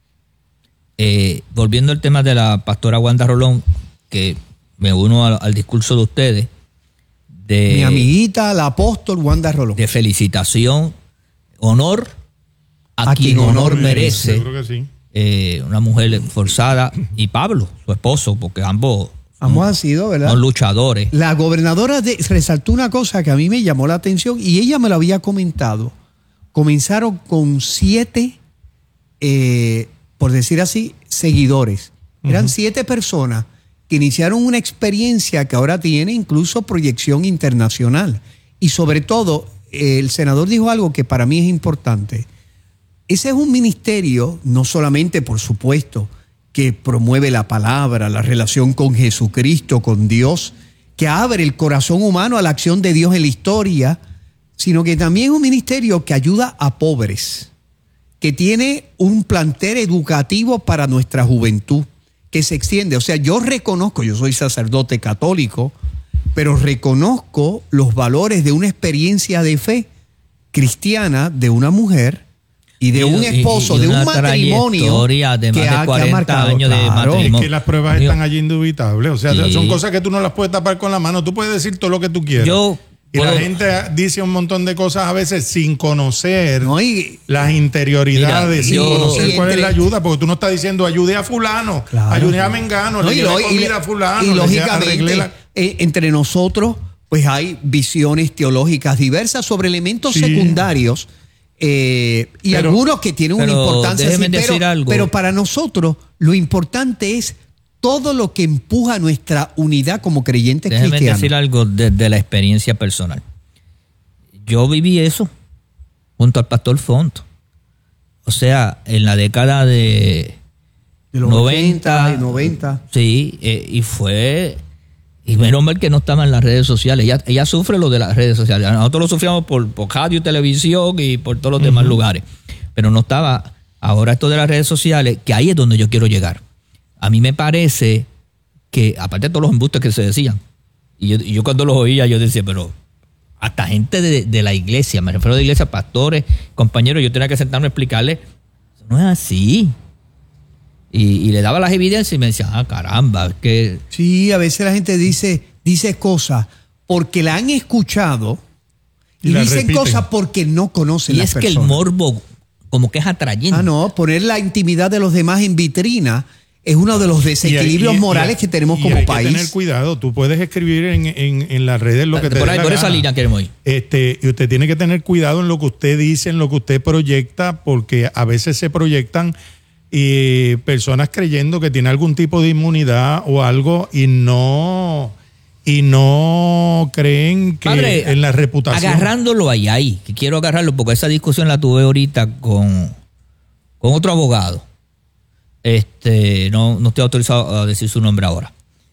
Eh, volviendo al tema de la pastora Wanda Rolón, que me uno al, al discurso de ustedes. De, Mi amiguita, la apóstol Wanda Rolón. De felicitación, honor a, a quien, quien honor, honor merece. Yo creo que sí. Eh, una mujer esforzada y Pablo, su esposo, porque ambos... Ambos han sido, ¿verdad? Son luchadores. La gobernadora de, resaltó una cosa que a mí me llamó la atención y ella me lo había comentado. Comenzaron con siete, eh, por decir así, seguidores. Eran uh-huh. siete personas que iniciaron una experiencia que ahora tiene incluso proyección internacional. Y sobre todo, eh, el senador dijo algo que para mí es importante. Ese es un ministerio, no solamente, por supuesto, que promueve la palabra, la relación con Jesucristo, con Dios, que abre el corazón humano a la acción de Dios en la historia, sino que también es un ministerio que ayuda a pobres, que tiene un plantel educativo para nuestra juventud, que se extiende. O sea, yo reconozco, yo soy sacerdote católico, pero reconozco los valores de una experiencia de fe cristiana de una mujer y de y, un esposo, y, y de un matrimonio de que más de cuarenta años de claro. matrimonio. Es que las pruebas están allí indubitables. O sea, sí. son cosas que tú no las puedes tapar con la mano. Tú puedes decir todo lo que tú quieras. Yo y puedo... la gente dice un montón de cosas a veces sin conocer no, y... las interioridades, mira, sin yo... conocer cuál entre... es la ayuda, porque tú no estás diciendo ayude a fulano, claro. ayude a Mengano, no, le lleve comida a fulano. Y lógicamente, la... eh, entre nosotros, pues hay visiones teológicas diversas sobre elementos sí. secundarios. Eh, y pero, algunos que tienen una importancia así, pero, algo. pero para nosotros lo importante es todo lo que empuja nuestra unidad como creyentes déjeme cristianos. Déjeme decir algo desde la experiencia personal. Yo viví eso junto al pastor Fonto. O sea, en la década de, de los noventa, ochenta y noventa. Sí, eh, y fue... Y menos mal que no estaba en las redes sociales. Ella, ella sufre lo de las redes sociales. Nosotros lo sufríamos por, por radio, televisión y por todos los uh-huh. demás lugares. Pero no estaba ahora esto de las redes sociales, que ahí es donde yo quiero llegar. A mí me parece que, aparte de todos los embustes que se decían, y yo, y yo cuando los oía, yo decía, pero hasta gente de, de la iglesia, me refiero a la iglesia, pastores, compañeros, yo tenía que sentarme a explicarles, eso no es así. Y, y le daba las evidencias y me decía, ah, caramba, es que... Sí, a veces la gente dice, dice cosas porque la han escuchado y, y dicen repiten. Cosas porque no conocen y las personas. Y es que el morbo como que es atrayente. Ah, no, poner la intimidad de los demás en vitrina es uno de los desequilibrios y, y, morales y, que tenemos y como hay país. Que tener cuidado, tú puedes escribir en, en, en las redes lo que te por dé ahí, la por gana. esa línea queremos ir. Este, y usted tiene que tener cuidado en lo que usted dice, en lo que usted proyecta, porque a veces se proyectan y personas creyendo que tiene algún tipo de inmunidad o algo y no y no creen que Padre, en la reputación. Agarrándolo ahí, ahí, que quiero agarrarlo porque esa discusión la tuve ahorita con, con otro abogado. Este, no, no estoy autorizado a decir su nombre ahora.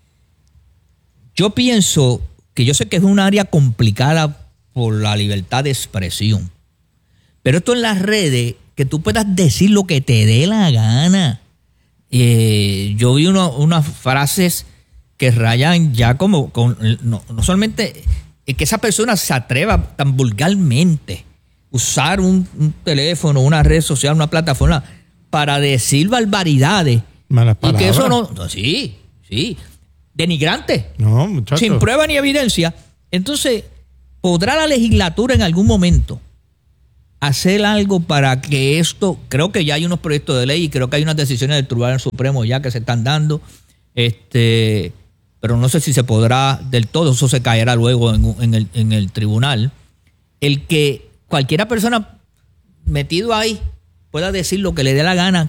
Yo pienso que yo sé que es un área complicada por la libertad de expresión, pero esto en las redes, que tú puedas decir lo que te dé la gana. Eh, yo vi uno, unas frases que rayan ya como, con, no, no solamente que esa persona se atreva tan vulgarmente usar un, un teléfono, una red social, una plataforma para decir barbaridades. Malas y palabras. que eso no, no sí, sí, denigrante, No, muchachos. sin prueba ni evidencia. Entonces, ¿podrá la legislatura en algún momento hacer algo para que esto, creo que ya hay unos proyectos de ley y creo que hay unas decisiones del Tribunal Supremo ya que se están dando, este, pero no sé si se podrá del todo, eso se caerá luego en, en, el, en el tribunal, el que cualquiera persona metido ahí pueda decir lo que le dé la gana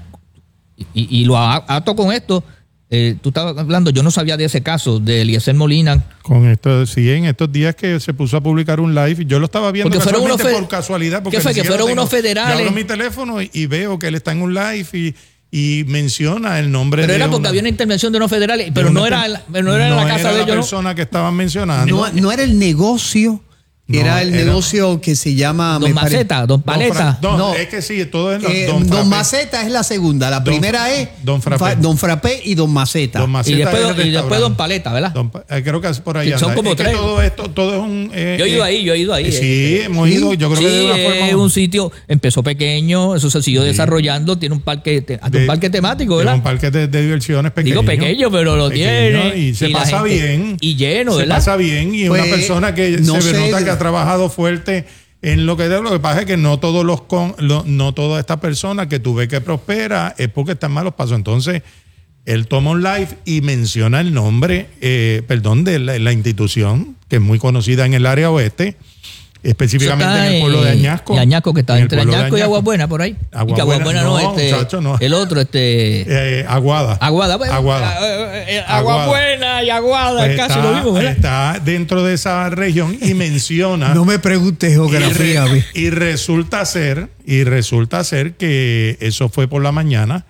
y, y lo ato con esto. Eh, tú estabas hablando, yo no sabía de ese caso de Eliezer Molina. Con esto, sí, en estos días que se puso a publicar un live, yo lo estaba viendo Porque fueron casualmente unos fe- por casualidad. Porque ¿Qué fue? ni Que siquiera fueron tengo- unos federales. Yo abro mi teléfono y, y veo que él está en un live y, y menciona el nombre Pero de era porque una, había una intervención de unos federales, pero de no una era, te- la- pero no era en la casa era de la ellos. ¿no? persona que estaban mencionando. No, no era el negocio, No, era el era- negocio que se llama... Don me pare- Maceta, Don Don Paleta. Fra- Don- No. es que sí, todo es Eh, Don, don Frappé. Maceta es la segunda. La Don- primera es Don Frappé. Fa- Don Frappé y Don Maceta. Don Maceta Y después, es el y después restaurante. Don Paleta, ¿verdad? Don Pa- eh, creo que es por ahí. Sí, son anda. como Es que tres. todo esto, todo es un. eh, Yo he ido eh, ahí, yo he ido ahí. eh, Sí, Eh, hemos sí. ido. Yo creo Sí, que de una forma. es un sitio, empezó pequeño, eso se siguió desarrollando, tiene un parque, te- hasta un de- parque temático, de ¿verdad? un parque de, de diversiones pequeño. Digo pequeño, pero lo Pequeño, tiene. Y se la pasa gente- bien. Y lleno, Se ¿verdad? pasa bien. Y Pues, una persona que no se sé. nota que ha trabajado fuerte en lo que lo que pasa es que no todos los con, lo- no toda esta persona que tú ves que prospera es porque está en malos pasos. Entonces, él toma un live y menciona el nombre, eh, perdón, de la, la institución que es muy conocida en el área oeste, específicamente Eso está en el pueblo de Añasco. Y Añasco, que está En el entre pueblo de Añasco y Añasco. Agua Buena, por ahí. Agua y que Agua Buena, Buena no, no, este, muchacho, no. el otro, este... Eh, Aguada. Aguada. Bueno, Aguada. eh, eh, Agua Aguada. Buena y Aguada, Pues casi está, lo mismo, ¿verdad? está dentro de esa región y menciona. No me preguntes y, geografía. re- vi. y resulta ser, y resulta ser que eso fue por la mañana.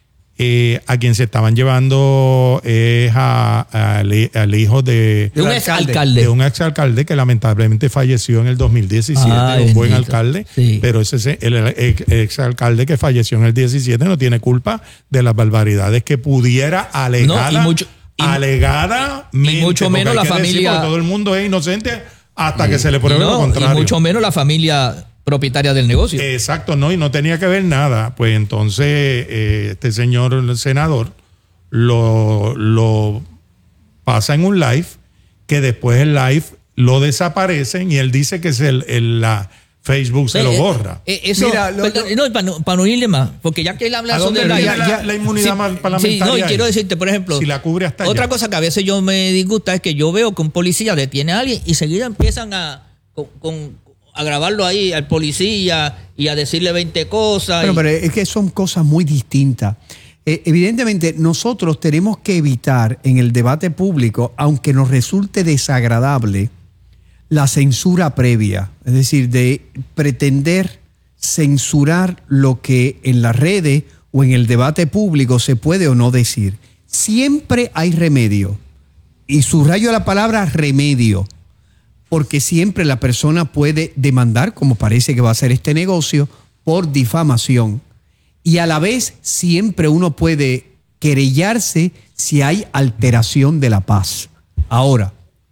Eh, a quien se estaban llevando es a- a- al, al hijo de, De un del exalcalde. de un exalcalde que lamentablemente falleció en el dos mil diecisiete, Ay, un buen bendito. alcalde, Sí. pero ese es el, el ex- exalcalde que falleció en el diecisiete no tiene culpa de las barbaridades que pudiera alegada, No, y mucho- y- alegadamente, y mucho porque menos hay la que decir, familia- porque todo el mundo es inocente hasta que se le pruebe Y no, lo contrario. Y mucho menos la familia propietaria del negocio. Exacto, no, y no tenía que ver nada. Pues entonces eh, este señor el senador lo, lo pasa en un live, que después el live lo desaparecen y él dice que es el, el- la Facebook se Eh, lo eh, borra. eh, eso, Mira, lo- perdón, no, para no, para no irle más, porque ya que él habla ¿A sobre dónde el viene live- la, la inmunidad Sí, más Sí, parlamentaria? no, y ahí? quiero decirte, por ejemplo, Si la cubre hasta otra allá. cosa que a veces yo me disgusta es que yo veo que un policía detiene a alguien y seguida empiezan a, con, con- a grabarlo ahí al policía y a decirle veinte cosas. Bueno, y- pero es que son cosas muy distintas. Eh, evidentemente, nosotros tenemos que evitar en el debate público, aunque nos resulte desagradable, la censura previa. Es decir, de pretender censurar lo que en las redes o en el debate público se puede o no decir. Siempre hay remedio. Y subrayo la palabra remedio, porque siempre la persona puede demandar, como parece que va a ser este negocio, por difamación. Y a la vez siempre uno puede querellarse si hay alteración de la paz. Ahora,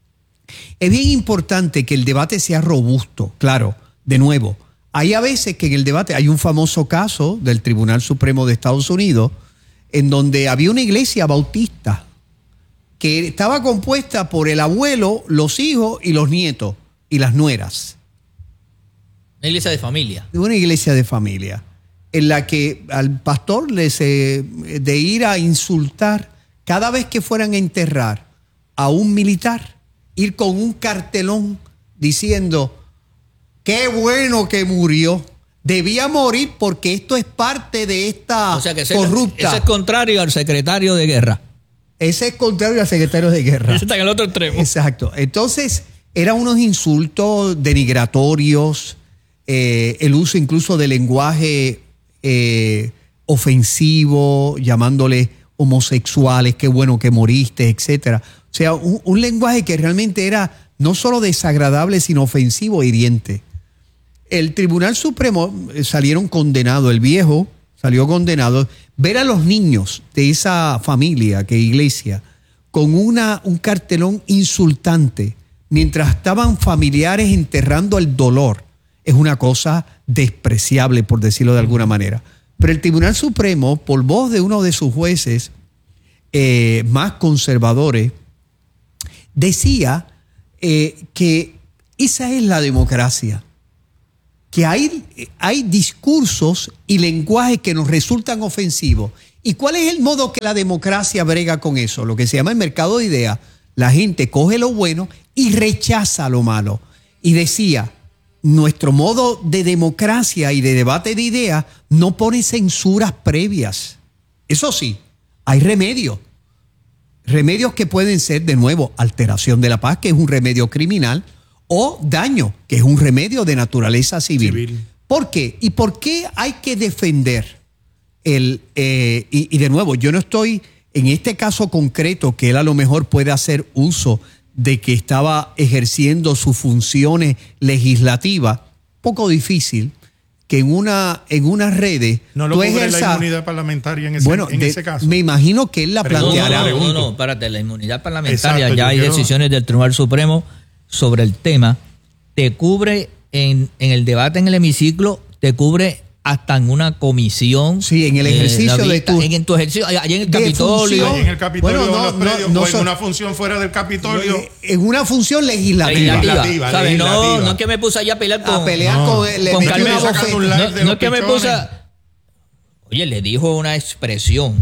es bien importante que el debate sea robusto. Claro, de nuevo, hay a veces que en el debate hay un famoso caso del Tribunal Supremo de Estados Unidos en donde había una iglesia bautista que estaba compuesta por el abuelo, los hijos y los nietos y las nueras. Una iglesia de familia. De una iglesia de familia. en la que al pastor les eh, de ir a insultar cada vez que fueran a enterrar a un militar, ir con un cartelón diciendo qué bueno que murió, debía morir porque esto es parte de esta o sea que ese, corrupta. Ese es contrario al secretario de guerra. Ese es contrario al secretario de guerra. Ese está en el otro extremo. Exacto. Entonces, eran unos insultos denigratorios, eh, el uso incluso de lenguaje eh, ofensivo, llamándole homosexuales, qué bueno que moriste, etcétera. O sea, un, un lenguaje que realmente era no solo desagradable, sino ofensivo e hiriente. El Tribunal Supremo eh, salieron condenados, el viejo salió condenado. Ver a los niños de esa familia, que iglesia, con una, un cartelón insultante, mientras estaban familiares enterrando el dolor, es una cosa despreciable, por decirlo de alguna manera. Pero el Tribunal Supremo, por voz de uno de sus jueces eh, más conservadores, decía eh, que esa es la democracia, que hay, hay discursos y lenguajes que nos resultan ofensivos. ¿Y cuál es el modo que la democracia brega con eso? Lo que se llama el mercado de ideas. La gente coge lo bueno y rechaza lo malo. Y decía, nuestro modo de democracia y de debate de ideas no pone censuras previas. Eso sí, hay remedios. Remedios que pueden ser, de nuevo, alteración de la paz, que es un remedio criminal, o daño, que es un remedio de naturaleza civil. civil. ¿Por qué? ¿Y por qué hay que defender el... Eh, y, y de nuevo, yo no estoy en este caso concreto, que él a lo mejor puede hacer uso de que estaba ejerciendo sus funciones legislativas, poco difícil que en una en unas redes no lo tú cubre ejerza, la inmunidad parlamentaria en ese, bueno, en de, ese caso. Me imagino que él la Pero planteará. No, no, no, no, espérate, la inmunidad parlamentaria, Exacto, ya hay quiero... decisiones del Tribunal Supremo sobre el tema, te cubre en, en el debate en el hemiciclo, te cubre hasta en una comisión. Sí, en el ejercicio eh, de tu... En, en tu ejercicio, allá en el Capitolio. Ahí en el Capitolio, bueno, no, en los predios, no, no o en son, una función fuera del Capitolio. En una función legislativa. Legislativa, ¿sabes? legislativa. No, no es que me puse allá a pelear con... A pelear no, con... Le con metí Carmen, una bofeta. un live no, de no los es que me pichones. puse a... Oye, le dijo una expresión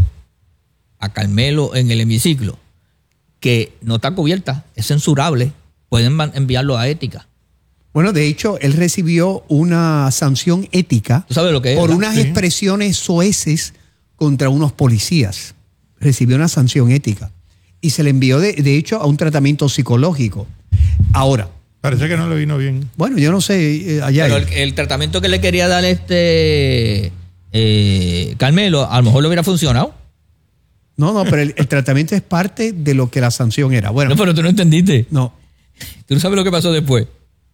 a Carmelo en el hemiciclo que no está cubierta, es censurable, pueden enviarlo a ética. Bueno, de hecho, él recibió una sanción ética ¿Tú sabes lo que es, por verdad? unas Sí. expresiones soeces contra unos policías. Recibió una sanción ética y se le envió, de, de hecho, a un tratamiento psicológico. Ahora, Parece que no le vino bien. bueno, yo no sé, eh, allá Pero él. el, el tratamiento que le quería dar este eh, Carmelo, a lo mejor le hubiera funcionado. No, no, pero el, el tratamiento es parte de lo que la sanción era. Bueno, No, pero tú no entendiste. no. Tú no sabes lo que pasó después.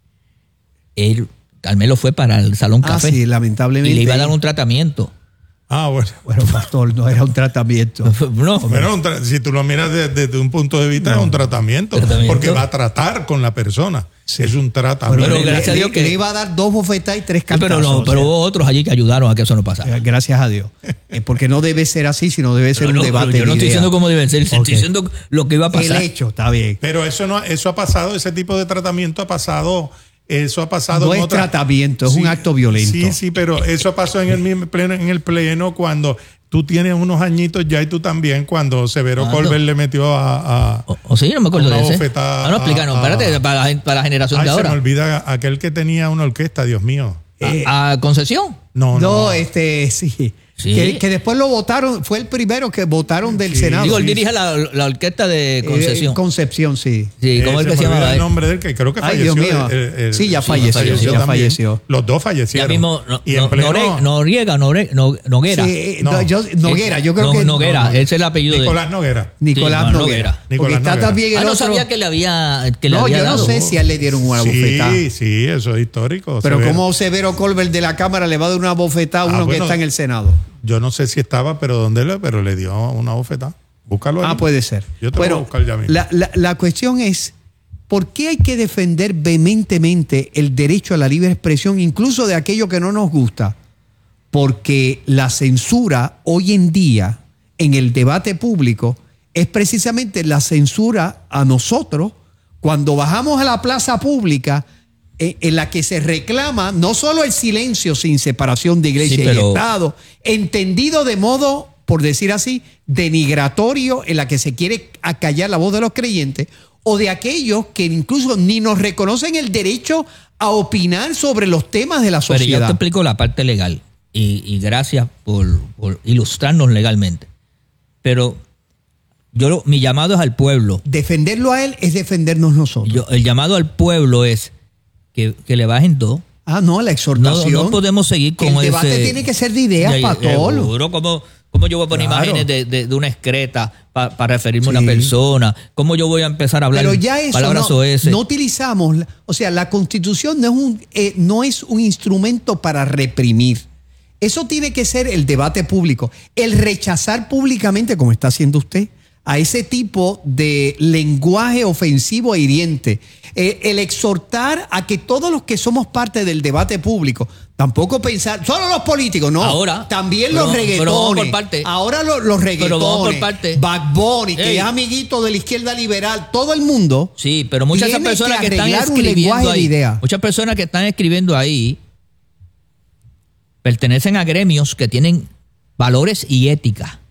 Él, Carmelo fue para el Salón Ah, Café sí, y lamentablemente. le iba a dar un tratamiento. Ah, bueno. Bueno, pastor, no era un tratamiento. No, Pero un tra- si tú lo miras desde, desde un punto de vista, No. es un tratamiento, ¿Tratamiento? porque va a tratar con la persona. Es un tratamiento. Pero le, gracias a le- Dios que- le iba a dar dos bofetadas y tres pero, cantazos. no, o pero sea. hubo otros allí que ayudaron a que eso no pasara. Eh, Gracias a Dios. Eh, porque no debe ser así, sino debe ser No, un no, debate. pero yo no de estoy ideas. diciendo cómo debe ser, estoy Ok. diciendo lo que iba a pasar. El hecho, está bien. Pero eso no, eso ha pasado, ese tipo de tratamiento ha pasado, eso ha pasado No en es otra- tratamiento, es Sí, un acto violento. Sí, sí, pero eso pasó en el mismo pleno, en el pleno cuando tú tienes unos añitos ya y tú también, cuando Severo Ah, Colbert no. le metió a, a O, o sí, no me acuerdo Una de ese. bofetada Ah, no, explícanos, a- a- espérate, para la, gen- para la generación ay, de se me ahora. olvida aquel que tenía una orquesta, Dios mío. Eh, ¿A, a Concesión? No, no, no. este, sí. Sí. Que, que después lo votaron, fue el primero que votaron del Sí. Senado. Digo, él Sí. dirige la, la orquesta de Eh, Concesión. Concepción, sí. Sí, ¿cómo Eh, es que se se me olvida llamaba? el él? nombre del que creo que Ay, falleció. Dios mío. el- el- Sí, ya el- falleció, falleció ya también. falleció. Los dos fallecieron. Ya mismo, no, y en no- pleno, Nore- Noriega, Nore- No- Noguera. Sí, eh, No. no, yo- Noguera, yo creo No, que. Noguera, no, no. ese es el apellido de Nicolás Noguera. Nicolás Sí, no, Noguera. Noguera. Porque Nicolás está Noguera. también el Ah, no otro. sabía que le había, que le No, había yo no dado. sé si a él le dieron una bofetada. Sí, sí, eso es histórico. Pero Severo. ¿cómo Severo Colbert de la Cámara le va a dar una bofetada a Ah, uno que bueno. está en el Senado? Yo no sé si estaba, pero dónde le, pero le dio una bofetada. Búscalo ahí. Ah, puede ser. Yo te lo voy a Bueno, buscar ya mismo. la, la, la cuestión es, ¿por qué hay que defender vehementemente el derecho a la libre expresión, incluso de aquello que no nos gusta? Porque la censura hoy en día en el debate público es precisamente la censura a nosotros cuando bajamos a la plaza pública en, en la que se reclama no solo el silencio sin separación de iglesia Sí, pero- y Estado, entendido de modo, por decir así, denigratorio, en la que se quiere acallar la voz de los creyentes, o de aquellos que incluso ni nos reconocen el derecho a opinar sobre los temas de la Pero yo te sociedad. explico la parte legal y, y gracias por, por ilustrarnos legalmente. Pero yo lo- mi llamado es al pueblo. Defenderlo a él es defendernos nosotros. Yo- el llamado al pueblo es que, que le bajen dos. ah, no, la No, exhortación. no podemos seguir con el ese... debate tiene que ser de ideas Ya, para ya, todos. seguro, ¿Cómo, cómo yo voy a poner Claro. imágenes de, de, de una excreta para referirme a Sí. una persona? ¿Cómo yo voy a empezar a hablar Pero ya eso palabras no, oeces? no utilizamos, la- o sea, la Constitución no es, un, eh, no es un instrumento para reprimir. Eso tiene que ser el debate público. El rechazar públicamente, como está haciendo usted, a ese tipo de lenguaje ofensivo e hiriente. Eh, el exhortar a que todos los que somos parte del debate público, tampoco pensar, solo los políticos, no. Ahora, también pero- los pero reggaetones. vamos por parte. Ahora los, los Pero vamos por reggaetones. parte. Bad Bunny, que Ey. es amiguito de la izquierda liberal, todo el mundo. Sí, pero muchas de esas Tiene personas que que, están arreglar un escribiendo lenguaje de ahí, ideas. muchas personas que están escribiendo ahí pertenecen a gremios que tienen valores y ética.